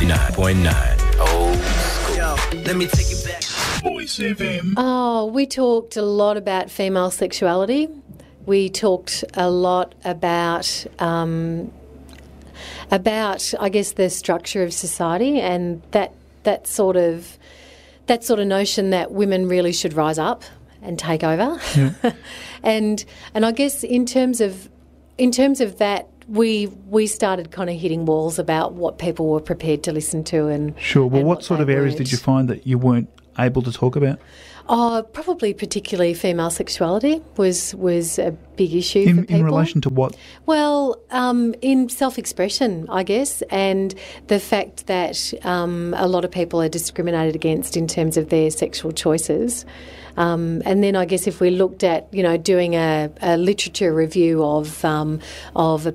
89.9 Old School. Yo, let me take you back. Voice FM. Oh, we talked a lot about female sexuality. We talked a lot about I guess the structure of society and that sort of notion that women really should rise up and take over. Yeah. and I guess in terms of that, we started kind of hitting walls about what people were prepared to listen to and Sure. Well, and what sort of they areas weren't. did you find that you weren't able to talk about? Oh, probably particularly female sexuality was a big issue for people. In relation to what? Well, in self-expression, I guess, and the fact that a lot of people are discriminated against in terms of their sexual choices. And then I guess if we looked at, doing a literature review of a